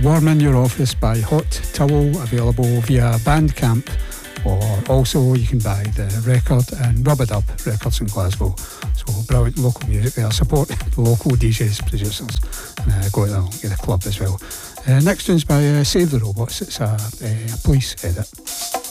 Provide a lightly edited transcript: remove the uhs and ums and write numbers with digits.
Warm in Your Office by Hot Towel, available via Bandcamp, or also you can buy the record in Rub-a-Dub Records in Glasgow. So brilliant local music there. Support the local DJs, producers, and go to the club as well. Next one's by Save the Robots. It's a police edit.